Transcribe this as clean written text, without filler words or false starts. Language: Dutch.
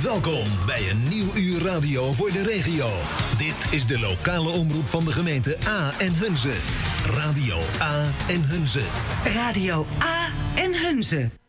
Welkom bij een nieuw uur radio voor de regio. Dit is de lokale omroep van de gemeente A en Hunze. Radio A en Hunze. Radio A en Hunze.